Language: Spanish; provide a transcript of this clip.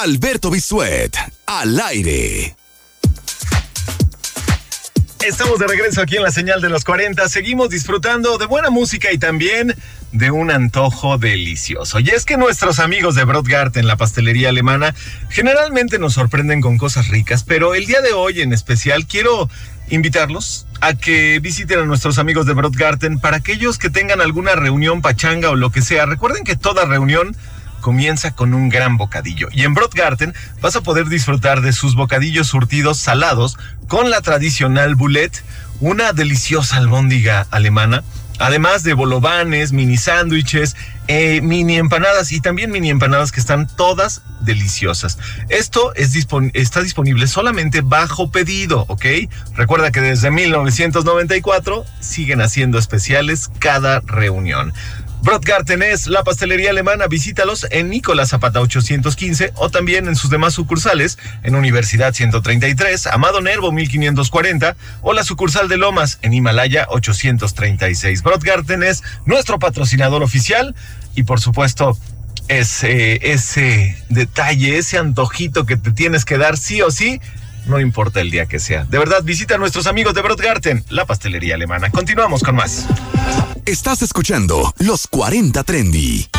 Alberto Bisuet, al aire. Estamos de regreso aquí en la señal de los 40. Seguimos disfrutando de buena música y también de un antojo delicioso. Y es que nuestros amigos de Brotgarten, la pastelería alemana, generalmente nos sorprenden con cosas ricas, pero el día de hoy en especial quiero invitarlos a que visiten a nuestros amigos de Brotgarten para aquellos que tengan alguna reunión, pachanga o lo que sea. Recuerden que toda reunión comienza con un gran bocadillo. Y en Brotgarten vas a poder disfrutar de sus bocadillos surtidos salados con la tradicional boulette, una deliciosa albóndiga alemana, además de bolovanes, mini sándwiches, mini empanadas y también mini empanadas que están todas deliciosas. Esto está disponible solamente bajo pedido, ¿ok? Recuerda que desde 1994 siguen haciendo especiales cada reunión. Brotgarten es la pastelería alemana. Visítalos en Nicolás Zapata 815 o también en sus demás sucursales en Universidad 133, Amado Nervo 1540 o la sucursal de Lomas en Himalaya 836. Brotgarten es nuestro patrocinador oficial y por supuesto ese detalle, ese antojito que te tienes que dar sí o sí, no importa el día que sea. De verdad, visita a nuestros amigos de Brotgarten, la pastelería alemana. Continuamos con más. Estás escuchando Los 40 Trendy.